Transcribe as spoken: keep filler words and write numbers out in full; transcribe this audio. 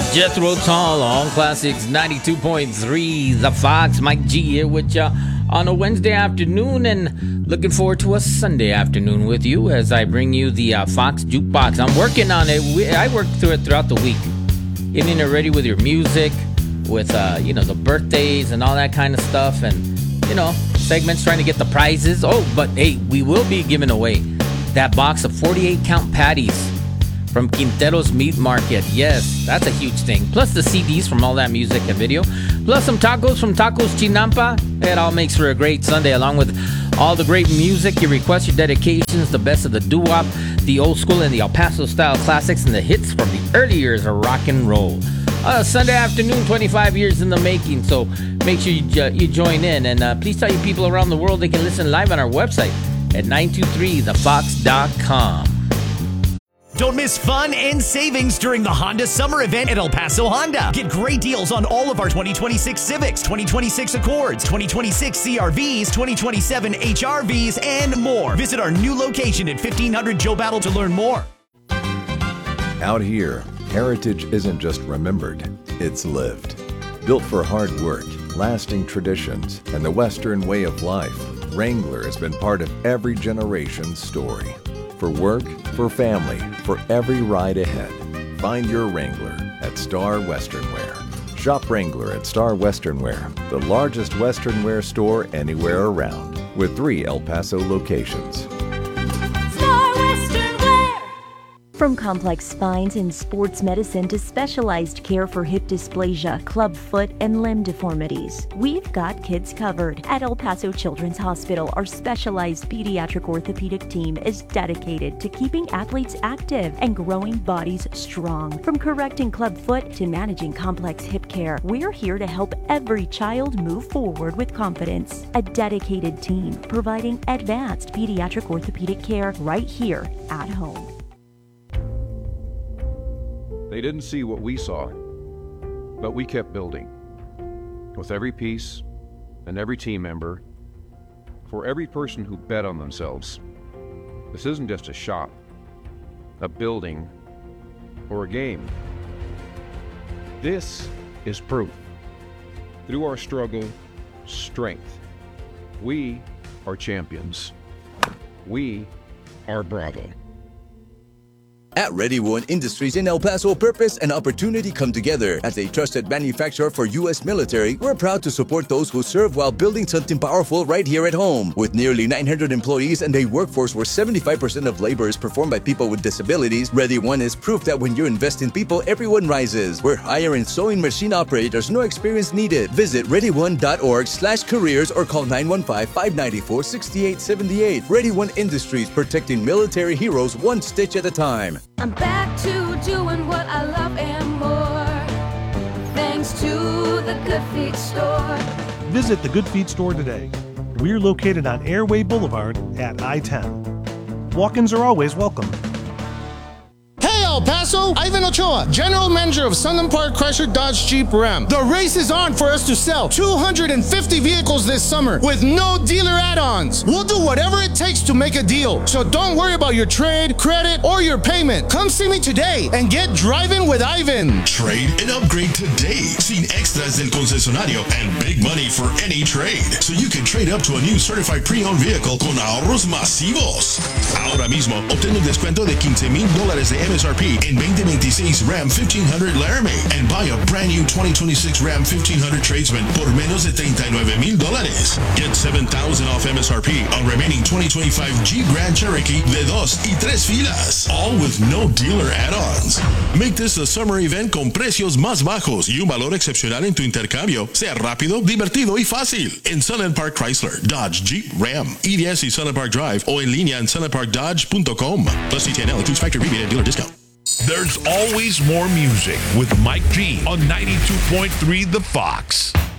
Jethro Tull on Classics ninety-two point three. The Fox, Mike G here with you on a Wednesday afternoon, and looking forward to a Sunday afternoon with you as I bring you the uh, Fox Jukebox. I'm working on it. We, I work through it throughout the week, getting it ready with your music, with uh, you know, the birthdays and all that kind of stuff, and you know, segments trying to get the prizes. Oh, but hey, we will be giving away that box of forty-eight count patties from Quintero's Meat Market. Yes, that's a huge thing. Plus the C Ds from all that music and video. Plus some tacos from Tacos Chinampa. It all makes for a great Sunday, along with all the great music, your requests, your dedications, the best of the doo-wop, the old school and the El Paso style classics, and the hits from the early years of rock and roll. Uh, Sunday afternoon, twenty-five years in the making, so make sure you, uh, you join in. And uh, please tell your people around the world they can listen live on our website at nine two three the fox dot com. Don't miss fun and savings during the Honda Summer Event at El Paso Honda. Get great deals on all of our twenty twenty-six Civics, twenty twenty-six Accords, twenty twenty-six C R Vs, twenty twenty-seven H R Vs, and more. Visit our new location at fifteen hundred Joe Battle to learn more. Out here, heritage isn't just remembered, it's lived. Built for hard work, lasting traditions, and the Western way of life, Wrangler has been part of every generation's story. For work, for family, for every ride ahead. Find your Wrangler at Star Western Wear. Shop Wrangler at Star Western Wear, the largest Western wear store anywhere around, with three El Paso locations. From complex spines and sports medicine to specialized care for hip dysplasia, club foot, and limb deformities, we've got kids covered. At El Paso Children's Hospital, our specialized pediatric orthopedic team is dedicated to keeping athletes active and growing bodies strong. From correcting club foot to managing complex hip care, we're here to help every child move forward with confidence. A dedicated team providing advanced pediatric orthopedic care right here at home. They didn't see what we saw, but we kept building. With every piece and every team member, for every person who bet on themselves. This isn't just a shop, a building, or a game. This is proof. Through our struggle, strength, we are champions. We are Bravo. At Ready One Industries in El Paso, purpose and opportunity come together. As a trusted manufacturer for U S military, we're proud to support those who serve while building something powerful right here at home. With nearly nine hundred employees and a workforce where seventy-five percent of labor is performed by people with disabilities, Ready One is proof that when you invest in people, everyone rises. We're hiring sewing machine operators, no experience needed. Visit ready one dot org slash careers or call nine one five, five nine four, six eight seven eight. Ready One Industries, protecting military heroes one stitch at a time. I'm back to doing what I love and more, thanks to the Good Feet Store. Visit the Good Feet Store today. We're located on Airway Boulevard at I ten. Walk-ins are always welcome. Hey El Paso, Ivan Ochoa, General Manager of Sunland Park Chrysler Dodge Jeep Ram. The race is on for us to sell two hundred fifty vehicles this summer with no dealer add-ons. We'll do whatever it takes to make a deal, so don't worry about your trade, credit, or your payment. Come see me today and get driving with Ivan. Trade and upgrade today. Sin extras del concesionario and big money for any trade. So you can trade up to a new certified pre-owned vehicle con ahorros masivos. Ahora mismo, obtén un descuento de quince mil dólares de M S R P in twenty twenty-six Ram fifteen hundred Laramie and buy a brand new twenty twenty-six Ram fifteen hundred Tradesman por menos de treinta y nueve mil dólares. Get seven thousand off M S R P on remaining twenty twenty-five Jeep Grand Cherokee de dos y tres filas, all with no dealer add-ons. Make this a summer event con precios más bajos y un valor excepcional en tu intercambio. Sea rápido, divertido y fácil. En Sunland Park Chrysler, Dodge, Jeep, Ram, E D S y Sunland Park Drive o en línea en sunland park dodge punto com. Plus C T N L includes factory rebate and dealer discount. There's always more music with Mike G on ninety-two point three The Fox.